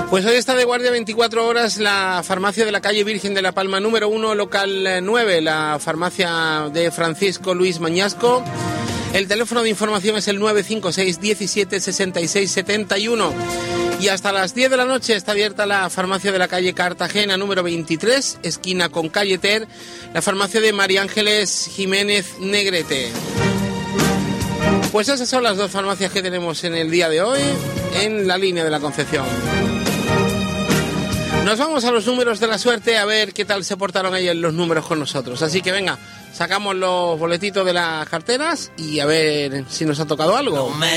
Pues hoy está de guardia 24 horas la farmacia de la calle Virgen de la Palma número 1, local 9, la farmacia de Francisco Luis Mañasco. El teléfono de información es el 956 17 66 71. Y hasta las 10 de la noche está abierta la farmacia de la calle Cartagena número 23, esquina con calle Ter, la farmacia de María Ángeles Jiménez Negrete. Pues esas son las dos farmacias que tenemos en el día de hoy en la línea de la Concepción. Nos vamos a los números de la suerte a ver qué tal se portaron ellos los números con nosotros. Así que venga, sacamos los boletitos de las carteras y a ver si nos ha tocado algo.